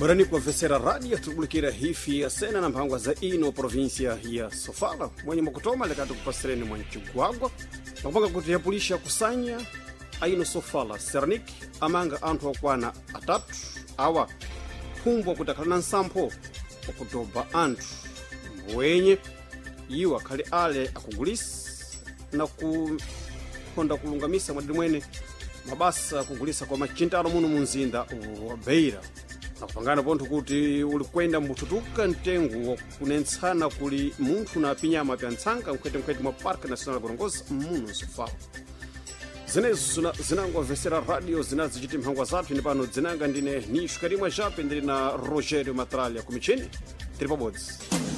Barani professora rádio tubulikira hifi ya sena na mpangwa za ino província ya Sofala mwenye mkutoma lekatu kupasireni mwanchugwagwa mpanga kuti yapulisha kusanya aino Sofala Sernik amanga antu wakwana atatu awa pumbwa kutakana nsampo okutoba antu mwenye iwa kali ale akugulisa na kuhonda kulungamisa mwadidi mwene mabasa kugulisa kwa machintaro munu munzinda wa Beira na kupangana pontu kuti ulikwenda mbututuka ntengu kunentsana kuli munthu na pinyama pya ntsanga mkwete mwa Parque Nacional Gorongosa muno Sofala. Zinezo zinangwa vesera radio zinazichiti mhangwa zathu ni pano zinanga ndine ni Shukarimwa Jape ndiri na Rogerio Matralha kumichini tiri pabodzi.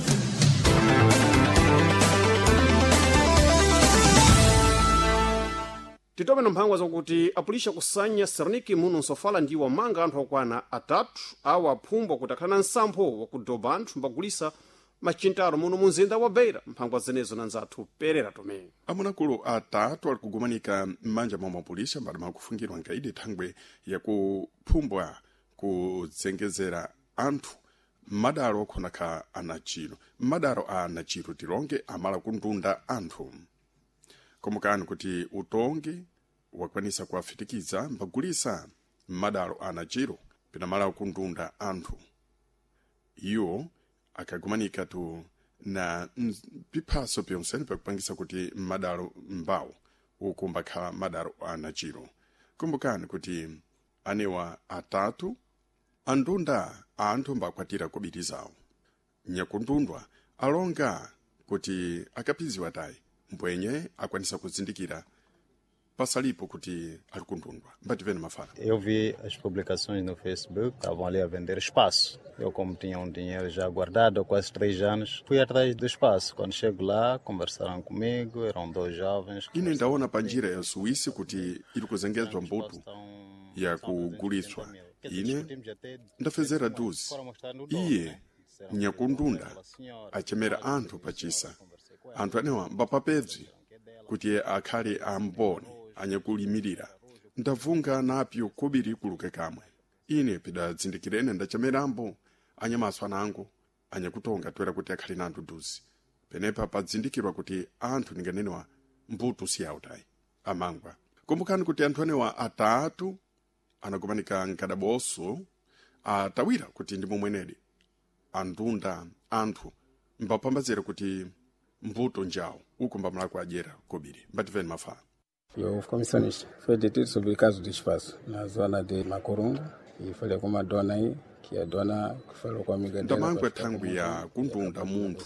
Titome na mphangwa zakuti apulisha kusanya Serniki muno Sofala ndiwa manga anthu akwana atatu awa pumbwa kutakana nsampo wakudoba anthu mbagulisa machintaro muno munzinda wa Beira mphangwa zenezo na nzathu perera tome. Amunakulu atatu alikugumanika mmanja mwa mapulisha mbali makufungirwa nkaidi thangwe ya kupumbwa kudzengezera anthu madaro okhonaka anachiro. Madaro a anachiro tironge amala kundunda anthu. Komukani kuti utongi wakwanisa kuafitikiza mbagulisa madaro anachiro pinamala kundunda anthu. Iyo akagumanika tu na pipaso pyonseni pakupangisa kuti madaro mbao ukumbakhala madaro anachiro. Kumbukani kuti anewa atatu andunda anthu mbakwatira kubiri zawo. Nyakundundwa alonga kuti akapiziwa tayi mbwenye akwanisa kuzindikira pasalipo kuti alikundundwa. Mbativeni mafala. Eu vi as publicações no Facebook, estavam ali a vender espaço. Eu, como tinha dinheiro já guardado há quase 3 anos, fui atrás do espaço. Quando chego lá, conversaram comigo, eram 2 jovens. Ine ndaona panjira ya Suíça kuti ili kuzengezwa mbuto ya kuguliswa. Ine ndafezera 12. Iye nyakundunda achemera anthu pachisa. Anthu anewa mbapapedzi kuti akhale amboni anyakulimirira. Ndavunga napyo kubiri kuluke kamwe. Ine pidazindikirene ndachemerambo anyamaso anango anyakutonga twera kuti akhale nandu 12. Penepa padzindikirwa kuti anthu ninganenwa mbuto siyautayi amangwa. Kumbukani kuti anthu anewa atatu anagumanika nkadaboso atawira kuti ndi momwenedi andunda anthu mbapambazera kuti mbuto njao ukumba mlako ajera kobiri. Mbativeni mafala. Eu, comissionista, foi detido sobre o caso do espaço na zona de Macurungu e falei com uma dona aí, que a dona falou com a amiga dela. Ndamangwe tangu ya kundunda munthu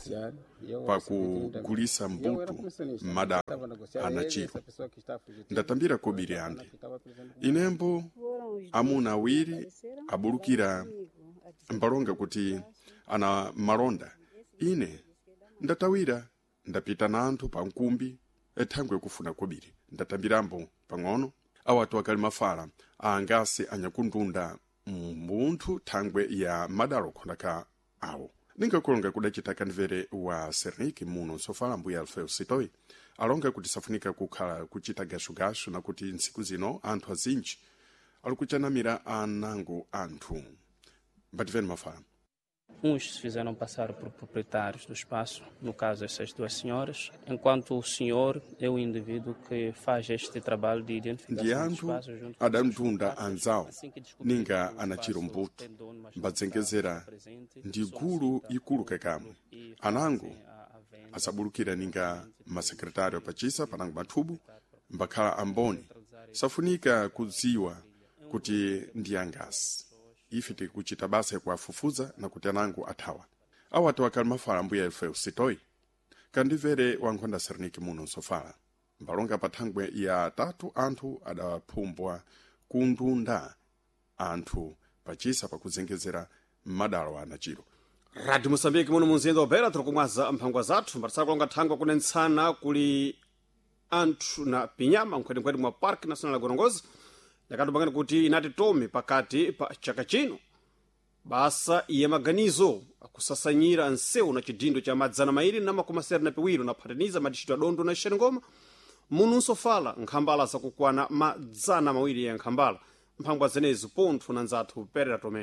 pakugulisa mbuto madaro anachiro. Ndatambira kobiri ande. Inembo amuna awiri abulukira mbalonga kuti ana malonda. Ine ndatawira ndapita na anthu pa nkumbi ethangwe kufuna kobiri. Ndatambirambo pang'ono awatu akali mafala angasi anyakundunda munthu thangwe ya madaro khonaka awo. Ningakulonga kudachita kanvere wa Serniki muno Sofala mbuya Alfeu Sitoi alonga kuti safunika kukhala kuchita gashugashu na kuti ntsiku zino anthu azinji alikuchanamira anango anthu. Mbativeni mafala. Uns se fizeram passar por proprietários do espaço, no caso essas 2 senhoras, enquanto o senhor é o indivíduo que faz este trabalho de identificação do espaço junto com adamtunda anzawo ninga anachiro mbuto mbadzengezera ndi gulu ikulu kakamwe. Anango asabulukira ninga masekretário pachisa panango mathubu mbakhala amboni safunika kudziwa kuti ndi angasi. Ife tikuchita basa ya kuafufuza na kuti anango athawa. Awatu wakali mafala mbuya Alfeu Sitoi kandivere wankhonda Serniki muno Sofala. Mbalonga pathangwe ya atatu anthu adapumbwa kundunda anthu pachisa pakuzengezera madaro anachiro. Radio Moçambique muno munzinda wa Beira turikumwaza mphangwa zathu mbatisala kulonga thangwa kunentsana kuli anthu na pinyama mkwete mwa Parque Nacional Gorongosa. Yakatubangani kuti inati tome pakati pa chaka chino basa iye maganizo akusasanyira nseu na chidindo cha madzana mairi na makumaseri na piwiro na phataniza madistrito adondo na Xeringoma muno Sofala nkhambala zakukwana madzana mawiri ya nkhambala mphangwa zenezi pontho na nzathu perera tome.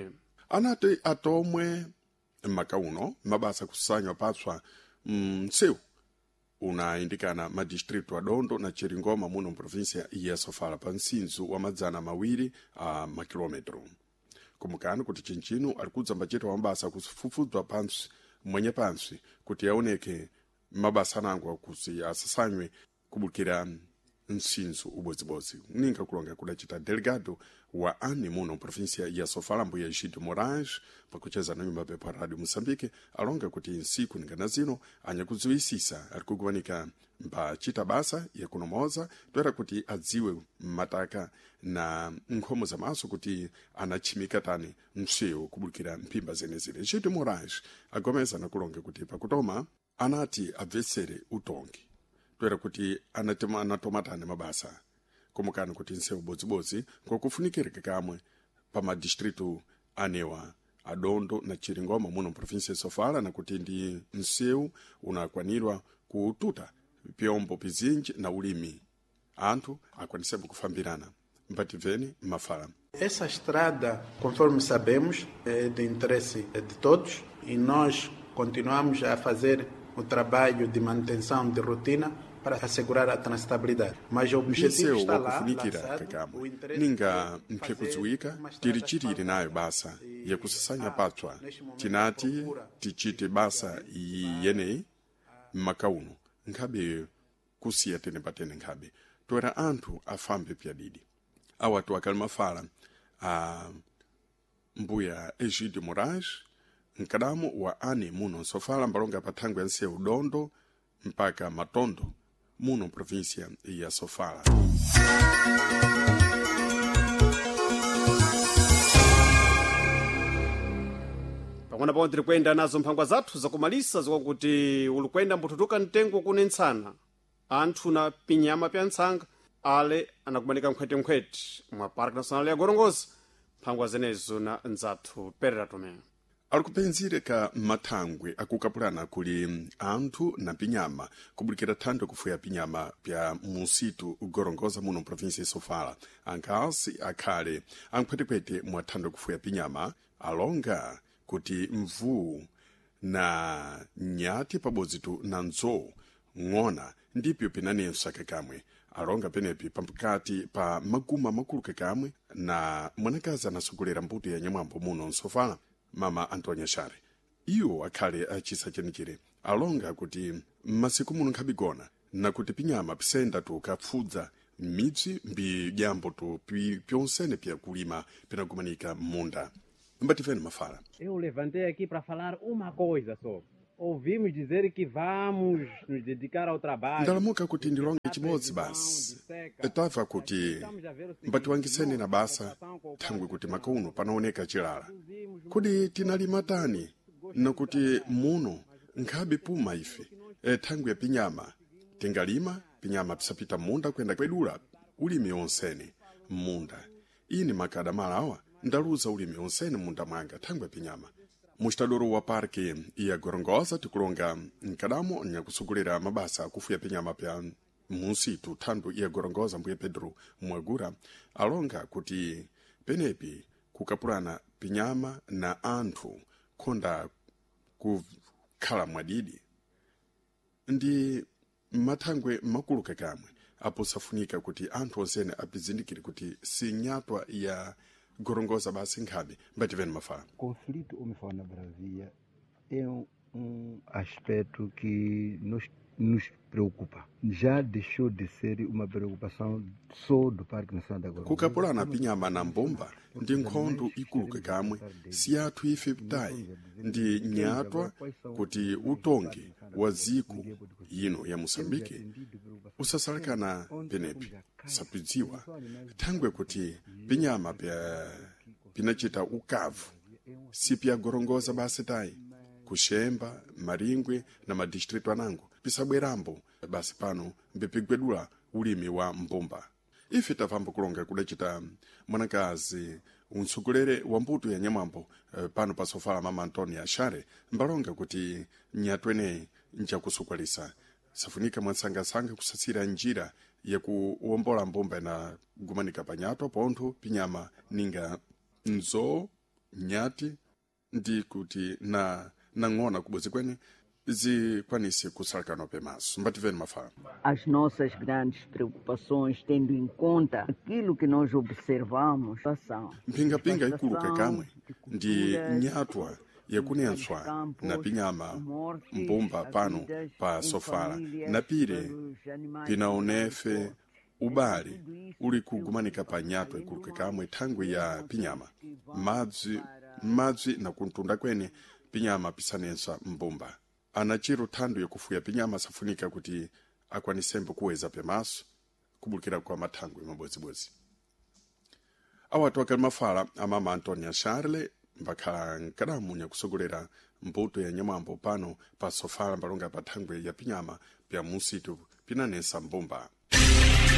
anati atomwe maka uno mabasa kusanywa patswa msewu unaindikana madistritu adondo na chiringoma muno mprovinsia ya Sofala pa msinzu wa madzana mawiri a makilometro. Kumukani kuti chinchinu alikudza mbachito wa mabasa kufufudzwa pansi mwenye pansi kuti yaoneke mabasa anango kusi asasanywe kubukira msinzu ubodzibozi. Ninga kulonga kudachita delegado wa ani muno provinsia ya Sofala mbuya Egídio Moraes pakucheza na nyumba pepa Radio Moçambique alonga kuti nsiku ningana zino anyakudziwisisa alikuguwanika mbachita basa yakunomoza toera kuti adziwe mataka na nkhomo za maso kuti anachimika tani msewu kubukira mpimba zenezile. Egídio Moraes agomeza na kulonga kuti pakutoma anati abvesere utongi toera kuti anatomatane mabasa kumukani kuti nsewu bodzibozi ngokufunikirika kamwe pa madistritu anewa adondo na chiringoma muno provinsia ya Sofala na kuti ndi nsewu unakwanirwa kututa pyombo pizinji na ulimi anthu akwanisebe kufambirana mbativeni mafala. Essa estrada, conforme sabemos, é de interesse de todos e nós continuamos a fazer o trabalho de manutenção de rotina para assegurar a transitabilidade. Mas o objetivo está lá, o ninga mpekudziwika tirichitire nayo basa yakusasanya patswa tinati tichite basa yenei makauno nkhabe kusiya tene patene nkhabe toera anthu afambe pyadidi awatu akalimafala a mbuya Egídio Moraes nkadamu wa ani muno Sofala mbalonga pathango ya nsewu dondo mpaka matondo muno provinsia ya Sofala. Pamwana pawo tiri kwenda nazo mphangwa zathu zakumalisa zikuti ulikwenda mbututuka mtengo kunentsana anthu na pinyama pya ntsanga ale anakumanika mkhwete mwa Parque Nacional ya Gorongosa mphangwa zenezo na nzathu Perera Tomé. Alikupenzire ka mathangwe akukapulana kuli anthu na pinyama kubulikira thando kufuya pinyama pya musitu Gorongosa muno provinsia ya Sofala ankasi akhale ankhwetekwete mwa thando kufuya pinyama alonga kuti mvuu na nyati pabodzitu na nzo ng'ona ndipyo pinanenso kakamwe alonga penepi pampukati pa maguma makulu kakamwe na mwanakazi anasogolera mbuto ya nyamwambo muno Sofala Mama Antonia Share. Iyo akhale achisa chenikire alonga kuti masiku muno nkhabigona na kuti pinyama pisenda tukapfudza midzi mbi jambo tu pyonsene pya kulima pinagumanika munda. Mbativeni mafala. Eu levantei aqui para falar uma coisa só. Ouvimos dizer que vamos nos dedicar ao trabalho. Ndalamuka kuti ndilonge chimodzi basi. Etava kuti mbatiwangiseni na basa thangwe kuti makauno panaoneka chilala. Kodi tinalima tani na kuti muno nkhabe puma ife thangwe ya pinyama tingalima pinyama pisapita munda kwenda kwedula ulimi onsene munda. Ini makada malawa ndaluza ulimi onsene munda mwanga thangwe ya pinyama. Mustadoro wa Parque ya Gorongosa tikulonga nkadamo nyakusugulira mabasa kufuya pinyama pya musitu thando ya Gorongosa mbuye Pedro Mwagura alonga kuti penepi kukapulana pinyama na anthu konda kukhala mwadidi ndi mathangwe makulu kakamwe apo safunika kuti anthu onsene apizindikire kuti sinyatwa ya Gorongosa basi nkhabe mbativeni mafala. Conflito homem-fauna na Brazia é aspecto que nos preocupa. Já deixou de ser uma preocupação só do Parque Nacional da Gorongosa. Kukapulana pinyama na mbomba ndi nkhondo ikulu kakamwe siyathu ife pitayi ndi nyatwa kuti utongi wa ziku yino ya Moçambique usasalekana penepi sapidziwa thangwe kuti pinyama pinachita ukavu sipya Gorongosa basi tayi kuxemba maringwe na madistritu anango pisabwerambo basi pano mbepigwedula ulimi wa mbomba. Ife tafamba kulonga kudachita mwanakazi unsugulere wa mbuto ya nyamwambo pano pa Sofala Mama Antonia Share mbalonga kuti nyatwene nchakusukwalisa safunika mwansanga-sanga kusasira njira ya kuwombola mbomba na gumanika panyato pontho pinyama ninga nzo nyati ndi kuti na ng'ona kubwezi kwene zikwanise kusalakana pemaso. Mbativeni Mafala. As nossas grandes preocupações, tendo em conta aquilo que nós observamos, mpingapinga ikuluke kamwe ndi nyatwa yakunenswa na pinyama mbumba pano pa Sofala na pire pinaonefe ubale uli kugumanika pa nyatwa ikuluke kamwe thangwi ya pinyama madzi na kuntunda kwene pinyama pisanensa mbumba. Anachiro thando yakufuya pinyama safunika kuti akwanisembe kuweza pemaso kubulikira kwa mathangwi mabwezibwezi. Awatu akali Mafala amama Antonia Charle mbakhala nkadamunya kusogolera mbuto ya nyamwambo pano pa Sofala mbalonga pa thangwi ya pinyama pya musitu pinanesa mbumba.